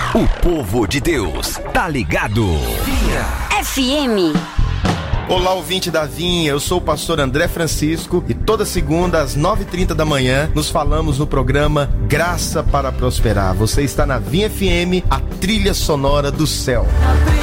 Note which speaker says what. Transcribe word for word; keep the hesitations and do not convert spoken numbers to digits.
Speaker 1: O povo de Deus tá ligado. Vinha
Speaker 2: F M.
Speaker 3: Olá, ouvinte da Vinha, eu sou o pastor André Francisco e toda segunda às nove e trinta da manhã nos falamos no programa Graça para Prosperar. Você está na Vinha F M, a trilha sonora do céu.